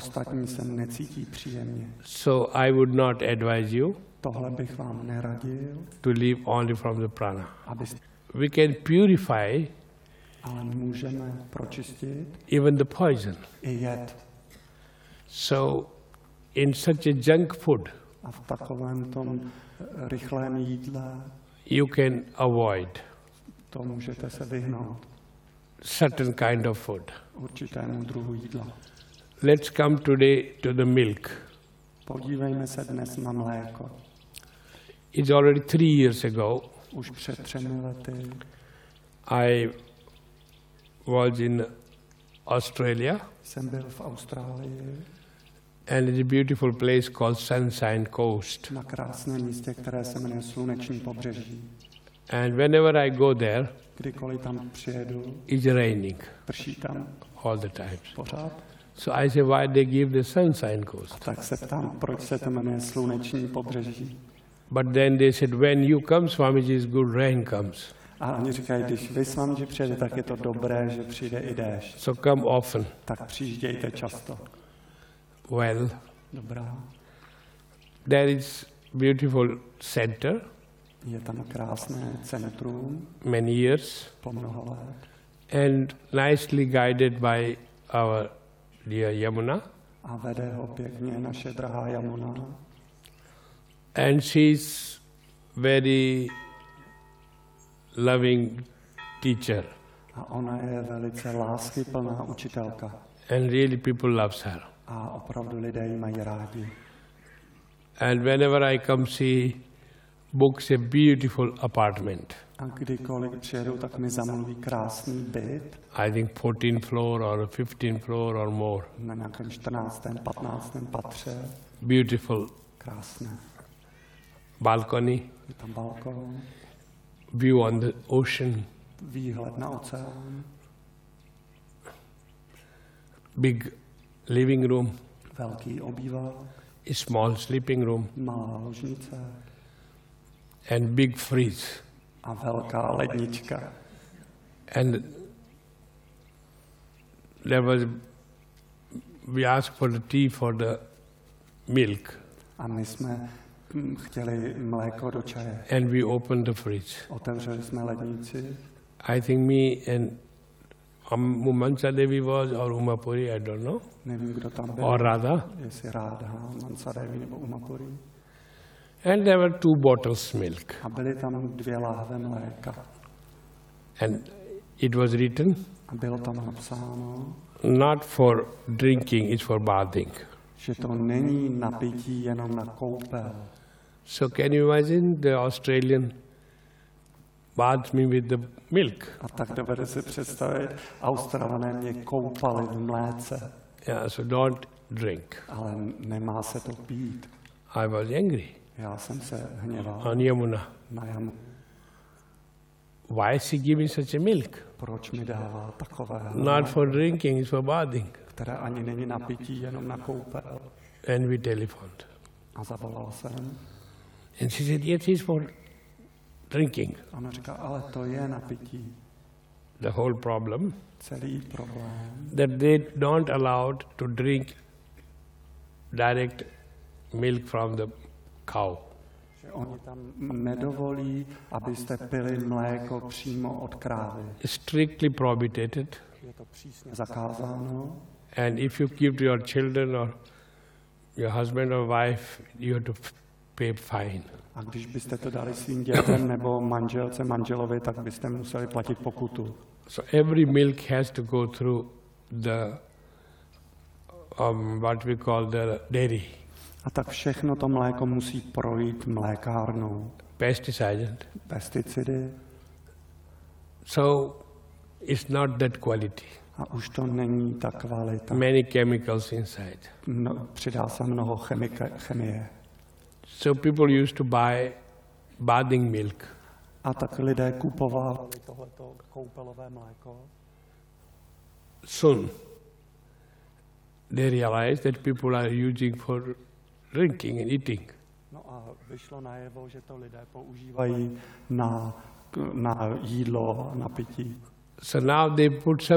ostatní se necítí příjemně. So I would not advise you Tohle bych vám neradil, to live only from the prana. abyste, We can purify ale můžeme pročistit even the poison. i jed. So in such a junk food, A v takovém tom rychlém jídle you can avoid to můžete se vyhnout certain kind of food. určitému druhu jídla. Let's come today to the milk. Podívejme se dnes na mléko. It's already 3 years ago. Už před 3 lety I was in Australia, jsem byl v Austrálii and it's a beautiful place called Sunshine Coast. na krásném místě, které se jmenuje Sluneční pobřeží. And whenever I go there, Kdykoliv tam přijedu, it's raining prší tam all the time. pořád. So I say, why they give the Sunshine Coast? Tak se ptám, proč se to jmenuje Sluneční pobřeží. But then they said, when you come, Swamiji, is good, rain comes. A oni říkají, když vy s vámi přijede, tak je to dobré, že přijde i déšť. So come often. Tak přijíždějte často. Well, Dobrá. there is beautiful center, Je tam krásné centrum many years, po mnoho let. and nicely guided by our dear Yamuna. A vede ho pěkně naše drahá Jamuna. And she's very loving teacher. A ona je velice láskyplná učitelka. And really people loves her. A opravdu lidé ji mají rádi. And whenever I come, she books a beautiful apartment. A kdykoliv přijedu, tak mi zamluví krásný byt I think 14th floor or 15th floor or more. na nějakém 14., 15. patře. Beautiful Krásné. balcony, Je tam balkon, view on the ocean, výhled na oceán, big living room, velký obývák, a small sleeping room, malá ložnice and big fridge. a velká lednička. And there was, we asked for the tea for the milk, A my jsme chtěli mléko do čaje. and we opened the fridge. Otevřeli jsme lednici. I think me and Mansa Devi was, or Umapuri, I don't know, Nevím, kdo tam byl. or Radha. Jestli Rádha, Mansadevi nebo Umapuri. And there were 2 bottles milk. A byly tam 2 láhve mléka. And it was written, A bylo tam napsáno, not for drinking, it's for bathing. že to není na pití jenom na koupel. So can you imagine the Australian bathed me with the milk? A tak dovede si představit, Australané mě koupali v mléce, Yeah, so don't drink. ale nemá se to pít. I was angry Já jsem se hněval on Yamuna. na Jamu. Why is she giving such a milk? Proč mi dává takové, Not for drinking, it's for bathing. které ani není na pití, jenom na koupel. And we telephoned. A zavolal jsem. And she said, yes, it's for drinking. A ona říká, ale to je na pití. The whole problem, Celý problém, that they don't allow to drink direct milk from the cow. že oni tam nedovolí, abyste pili mléko přímo od krávy. Strictly prohibited. Je to přísně zakázáno. And if you give to your children or your husband or wife, you have to pay fine. A když byste to dali svým dětem nebo manželce, manželovi, tak byste museli platit pokutu. So every milk has to go through the, what we call the dairy, A tak všechno to mléko musí projít mlékárnou. pesticides. Pesticidy. So it's not that quality. A už to není ta kvalita. Many chemicals inside. Přidá se mnoho chemie. So people used to buy bathing milk. A tak lidé kupovali tohleto koupelové mléko. Soon they realized that people are using for drinking and eating. No a vyšlo najevo, že to lidé používají na jídlo, na pití. So now they put some